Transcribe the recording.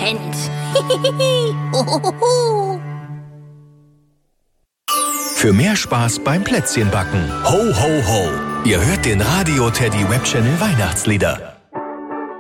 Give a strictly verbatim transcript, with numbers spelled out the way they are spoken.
pennt. Für mehr Spaß beim Plätzchenbacken. Ho, ho, ho. Ihr hört den Radio Teddy Web Channel Weihnachtslieder.